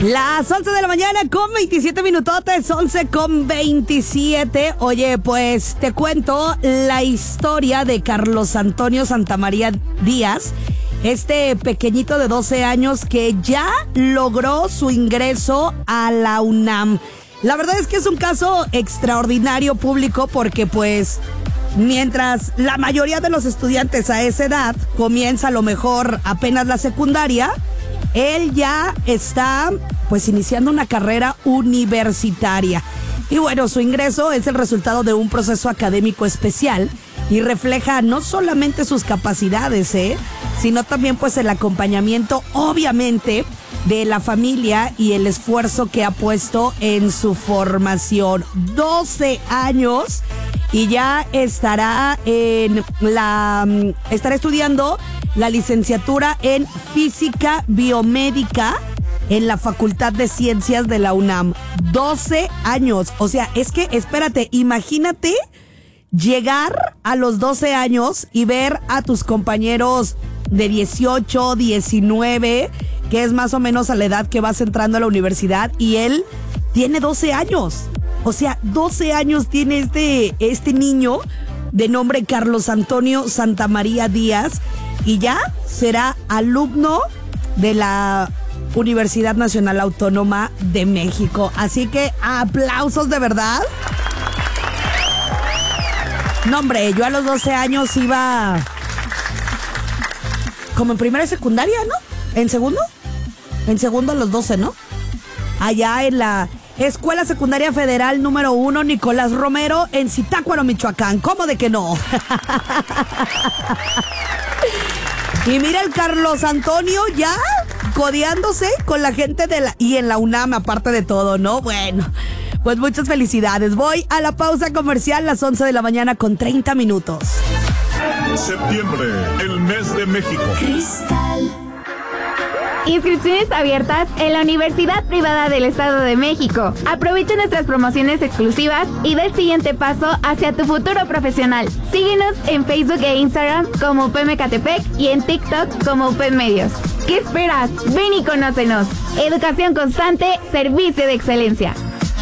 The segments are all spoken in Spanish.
Las 11 de la mañana con 27 minutotes, 11 con 27. Oye, pues te cuento la historia de Carlos Antonio Santamaría Díaz, este pequeñito de 12 años que ya logró su ingreso a la UNAM. La verdad es que es un caso extraordinario público porque pues mientras la mayoría de los estudiantes a esa edad comienza a lo mejor apenas la secundaria, él ya está pues iniciando una carrera universitaria. Y bueno, su ingreso es el resultado de un proceso académico especial y refleja no solamente sus capacidades, sino también pues el acompañamiento, obviamente, de la familia y el esfuerzo que ha puesto en su formación. 12 años y ya estará estudiando la licenciatura en Física Biomédica en la Facultad de Ciencias de la UNAM. 12 años. O sea, es que, espérate, imagínate llegar a los 12 años y ver a tus compañeros de 18, 19, que es más o menos a la edad que vas entrando a la universidad, y él tiene 12 años. O sea, 12 años tiene este niño de nombre Carlos Antonio Santamaría Díaz y ya será alumno de la Universidad Nacional Autónoma de México. Así que aplausos de verdad. No, hombre, yo a los 12 años iba como en primera y secundaria, ¿no? ¿En segundo? En segundo a los 12, ¿no? Allá en la Escuela Secundaria Federal número 1 Nicolás Romero en Zitácuaro, Michoacán. ¿Cómo de que no? Y mira el Carlos Antonio ya codeándose con la gente y en la UNAM, aparte de todo, ¿no? Bueno, pues muchas felicidades. Voy a la pausa comercial, las 11 de la mañana con 30 minutos. Septiembre, el mes de México. Cristal. Inscripciones abiertas en la Universidad Privada del Estado de México. Aprovecha nuestras promociones exclusivas y da el siguiente paso hacia tu futuro profesional. Síguenos en Facebook e Instagram como UP Ecatepec y en TikTok como UP Medios. ¿Qué esperas? Ven y conócenos. Educación constante, servicio de excelencia.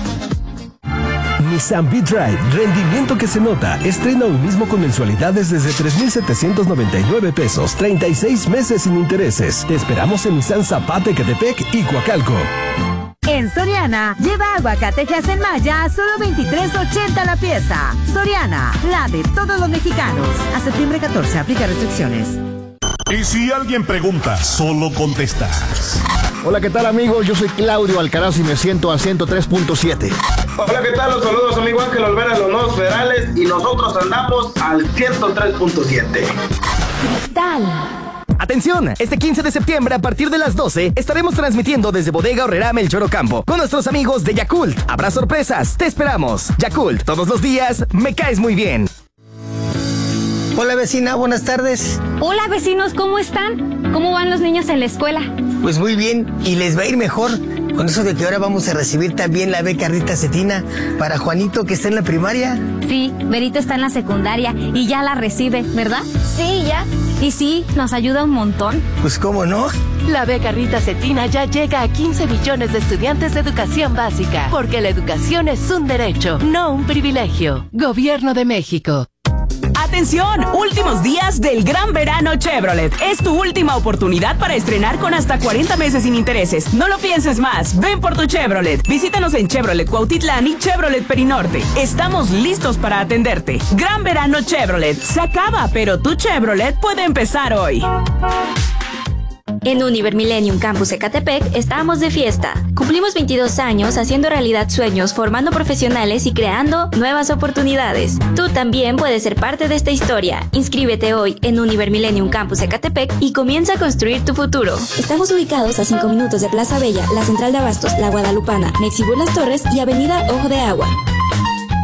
Nissan V-Drive, rendimiento que se nota. Estrena hoy mismo con mensualidades desde 3,799 pesos, 36 meses sin intereses. Te esperamos en Nissan Zapata, Ecatepec y Coacalco. En Soriana, lleva aguacatejas en malla a solo $23.80 la pieza. Soriana, la de todos los mexicanos. A septiembre 14, aplica restricciones. Y si alguien pregunta, solo contestas. Hola, ¿qué tal, amigos? Yo soy Claudio Alcaraz y me siento al 103.7. Hola, ¿qué tal? Los saludos, amigo Ángel Olvera, los nuevos federales, y nosotros andamos al 103.7. Cristal. Atención, este 15 de septiembre a partir de las 12 estaremos transmitiendo desde Bodega Aurrerá Melchor Ocampo con nuestros amigos de Yakult. Habrá sorpresas, te esperamos. Yakult, todos los días, me caes muy bien. Hola, vecina, buenas tardes. Hola, vecinos, ¿cómo están? ¿Cómo van los niños en la escuela? Pues muy bien, y les va a ir mejor con eso de que ahora vamos a recibir también la beca Rita Cetina para Juanito, que está en la primaria. Sí, Berito está en la secundaria y ya la recibe, ¿verdad? Sí, ya. Y sí, nos ayuda un montón. Pues cómo no. La beca Rita Cetina ya llega a 15 millones de estudiantes de educación básica, porque la educación es un derecho, no un privilegio. Gobierno de México. ¡Atención! Últimos días del Gran Verano Chevrolet. Es tu última oportunidad para estrenar con hasta 40 meses sin intereses. No lo pienses más. Ven por tu Chevrolet. Visítanos en Chevrolet Cuautitlán y Chevrolet Perinorte. Estamos listos para atenderte. Gran Verano Chevrolet. Se acaba, pero tu Chevrolet puede empezar hoy. En Univer Millennium Campus Ecatepec estamos de fiesta. Cumplimos 22 años haciendo realidad sueños, formando profesionales y creando nuevas oportunidades. Tú también puedes ser parte de esta historia. Inscríbete hoy en Univer Millennium Campus Ecatepec y comienza a construir tu futuro. Estamos ubicados a 5 minutos de Plaza Bella, la Central de Abastos, La Guadalupana, Mexibú Las Torres y Avenida Ojo de Agua.